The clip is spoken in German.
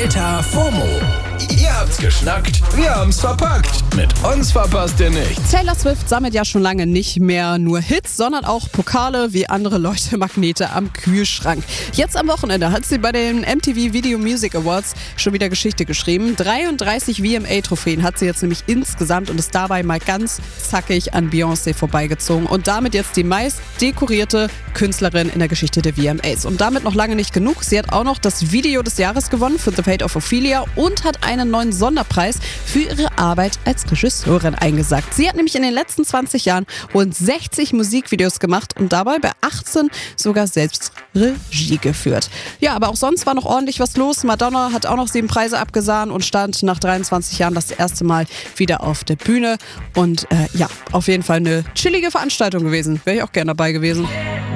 Delta FOMO. Ihr habt's geschnackt, wir haben's verpackt. Mit uns verpasst ihr nichts. Taylor Swift sammelt ja schon lange nicht mehr nur Hits, sondern auch Pokale wie andere Leute Magnete am Kühlschrank. Jetzt am Wochenende hat sie bei den MTV Video Music Awards schon wieder Geschichte geschrieben. 33 VMA-Trophäen hat sie jetzt nämlich insgesamt und ist dabei mal ganz zackig an Beyoncé vorbeigezogen und damit jetzt die meist dekorierte Künstlerin in der Geschichte der VMAs. Und damit noch lange nicht genug. Sie hat auch noch das Video des Jahres gewonnen für The Fate of Ophelia und hat einen neuen Sonderpreis für ihre Arbeit als Regisseurin eingesagt. Sie hat nämlich in den letzten 20 Jahren rund 60 Musikvideos gemacht und dabei bei 18 sogar selbst Regie geführt. Ja, aber auch sonst war noch ordentlich was los. Madonna hat auch noch 7 Preise abgesahnt und stand nach 23 Jahren das erste Mal wieder auf der Bühne. Und ja, auf jeden Fall eine chillige Veranstaltung gewesen. Wäre ich auch gerne dabei gewesen.